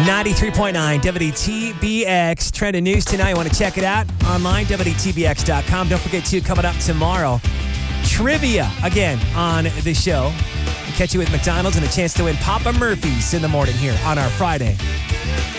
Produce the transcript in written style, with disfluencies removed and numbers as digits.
93.9 WTBX. Trending news tonight. You want to check it out? Online, WTBX.com. Don't forget to, coming up tomorrow, trivia again on the show. We'll catch you with McDonald's and a chance to win Papa Murphy's in the morning here on our Friday.